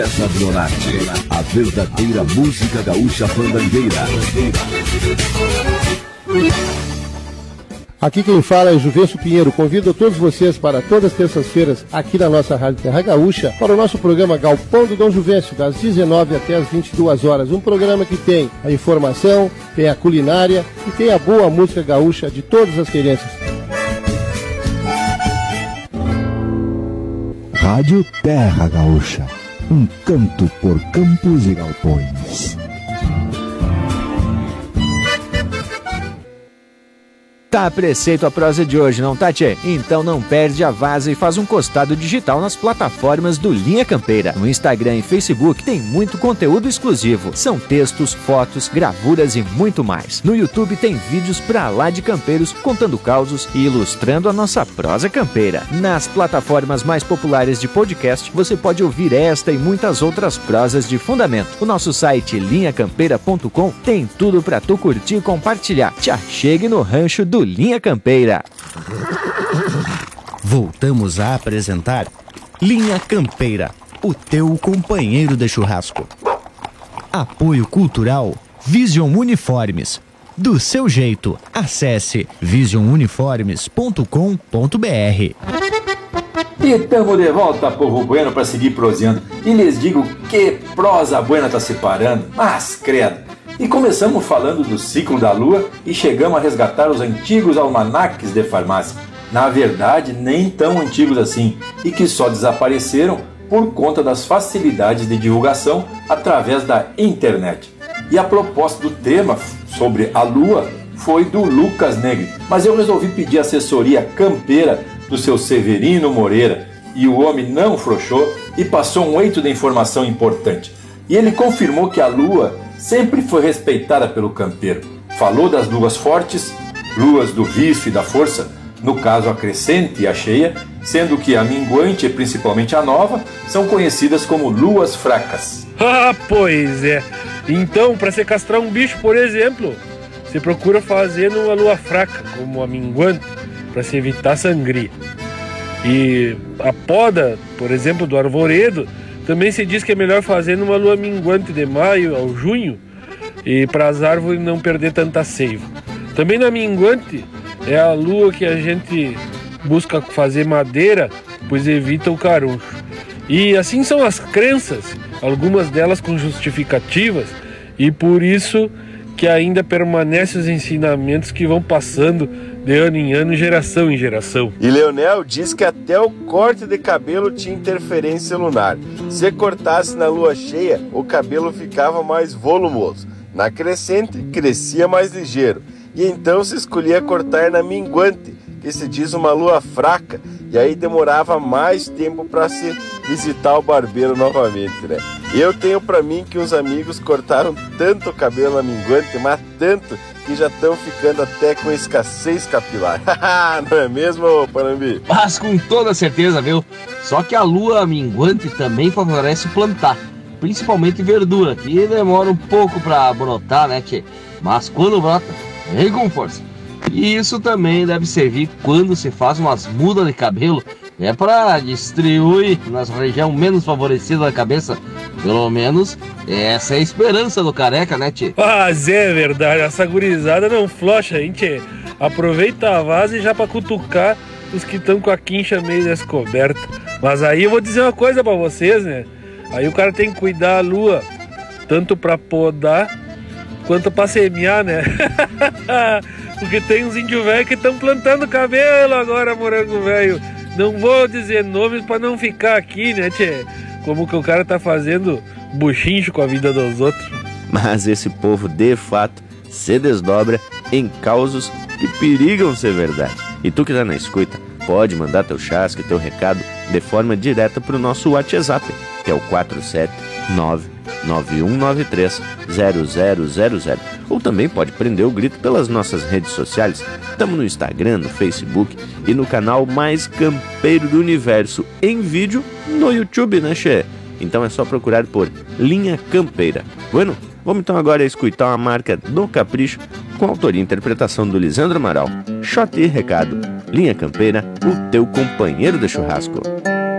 Essa do Norte, a verdadeira música gaúcha fandangueira. Aqui quem fala é Juvencio Pinheiro. Convido a todos vocês para todas as terças-feiras aqui na nossa Rádio Terra Gaúcha para o nosso programa Galpão do Dom Juvencio, das 19 até as 22 horas. Um programa que tem a informação, tem a culinária e tem a boa música gaúcha de todas as querências. Rádio Terra Gaúcha, um canto por campos e galpões. Tá preceito a prosa de hoje, não tá, tchê? Então não perde a vaza e faz um costado digital nas plataformas do Linha Campeira. No Instagram e Facebook tem muito conteúdo exclusivo. São textos, fotos, gravuras e muito mais. No YouTube tem vídeos pra lá de campeiros contando causos e ilustrando a nossa prosa campeira. Nas plataformas mais populares de podcast, você pode ouvir esta e muitas outras prosas de fundamento. O nosso site linhacampeira.com tem tudo pra tu curtir e compartilhar. Te achegue no rancho do Linha Campeira. Voltamos a apresentar Linha Campeira, o teu companheiro de churrasco. Apoio cultural Vision Uniformes. Do seu jeito, acesse visionuniformes.com.br. E estamos de volta, povo bueno, para seguir proseando. E lhes digo que prosa buena tá se parando, mas credo. E começamos falando do ciclo da lua e chegamos a resgatar os antigos almanaques de farmácia. Na verdade, nem tão antigos assim, e que só desapareceram por conta das facilidades de divulgação através da internet. E a proposta do tema sobre a lua foi do Lucas Negri, mas eu resolvi pedir assessoria campeira do seu Severino Moreira, e o homem não frouxou e passou um eito de informação importante. E ele confirmou que a lua sempre foi respeitada pelo campeiro. Falou das luas fortes, luas do vício e da força, no caso a crescente e a cheia, sendo que a minguante e principalmente a nova são conhecidas como luas fracas. Ah, pois é. Então, para se castrar um bicho, por exemplo, se procura fazer numa lua fraca, como a minguante, para se evitar sangria. E a poda, por exemplo, do arvoredo, também se diz que é melhor fazer numa lua minguante de maio ao junho, e para as árvores não perder tanta seiva. Também na minguante é a lua que a gente busca fazer madeira, pois evita o caruncho. E assim são as crenças, algumas delas com justificativas, e por isso que ainda permanecem os ensinamentos que vão passando de ano em ano, geração em geração. E Leonel diz que até o corte de cabelo tinha interferência lunar. Se cortasse na lua cheia, o cabelo ficava mais volumoso. Na crescente, crescia mais ligeiro. E então se escolhia cortar na minguante, que se diz uma lua fraca, e aí demorava mais tempo para se visitar o barbeiro novamente, né? Eu tenho para mim que uns amigos cortaram tanto o cabelo na minguante, mas tanto, que já estão ficando até com escassez capilar. Não é mesmo, Panambi? Mas com toda certeza, viu? Só que a lua minguante também favorece plantar, principalmente verdura, que demora um pouco para brotar, né, tchê? Mas quando brota, vem com força. E isso também deve servir quando se faz umas mudas de cabelo, para distribuir nas regiões menos favorecidas da cabeça. Pelo menos essa é a esperança do careca, né, tchê? Mas é verdade, essa gurizada não flocha, hein, tchê? Aproveita a vaza e já pra cutucar os que estão com a quincha meio descoberta. Mas aí eu vou dizer uma coisa pra vocês, né? Aí o cara tem que cuidar a lua, tanto pra podar quanto pra semear, né? Porque tem uns índios velhos que estão plantando cabelo agora, morango velho. Não vou dizer nomes pra não ficar aqui, né, tchê? Como que o cara tá fazendo buchincho com a vida dos outros. Mas esse povo, de fato, se desdobra em causos que perigam ser verdade. E tu que tá na escuta, pode mandar teu chasque e teu recado de forma direta pro nosso WhatsApp, que é o 479-9193-0000. Ou também pode prender o grito pelas nossas redes sociais. Estamos no Instagram, no Facebook e no canal mais campeiro do universo em vídeo no YouTube, né, che? Então é só procurar por Linha Campeira. Bueno, vamos então agora escutar uma marca do Capricho com autoria e interpretação do Lisandro Amaral. Shot e recado. Linha Campeira, o teu companheiro de churrasco.